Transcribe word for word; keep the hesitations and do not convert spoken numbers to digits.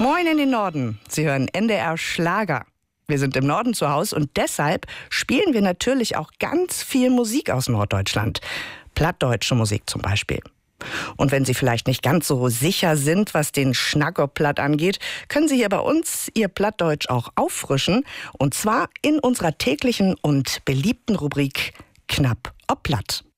Moin in den Norden. Sie hören N D R Schlager. Wir sind im Norden zu Hause und deshalb spielen wir natürlich auch ganz viel Musik aus Norddeutschland. Plattdeutsche Musik zum Beispiel. Und wenn Sie vielleicht nicht ganz so sicher sind, was den Schnaggerplatt angeht, können Sie hier bei uns Ihr Plattdeutsch auch auffrischen. Und zwar in unserer täglichen und beliebten Rubrik Knapp ob Platt.